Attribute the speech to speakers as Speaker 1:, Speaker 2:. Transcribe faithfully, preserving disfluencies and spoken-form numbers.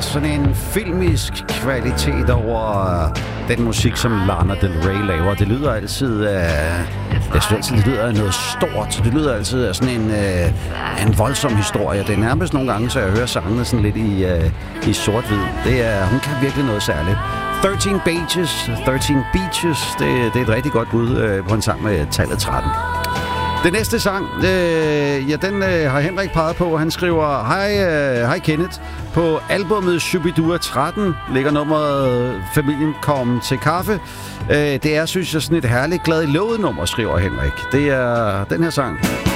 Speaker 1: sådan en filmisk kvalitet over den musik, som Lana Del Rey laver. Det lyder altid af... Jeg synes altid, det lyder af noget stort. Det lyder altid af sådan en, øh, en voldsom historie. Det er nærmest nogle gange, så jeg hører sangene sådan lidt i, øh, i sort-hvid. Det er, hun kan virkelig noget særligt. thirteen Beaches, thirteen Beaches, det, det er et rigtig godt bud øh, på en sang med tallet tretten. Den næste sang, øh, ja, den øh, har Henrik peget på. Han skriver, hej, øh, hej Kenneth. På albumet Shubidua tretten ligger nummeret Familien kom til kaffe. Øh, det er, synes jeg, sådan et herligt glad i låget nummer, skriver Henrik. Det er den her sang.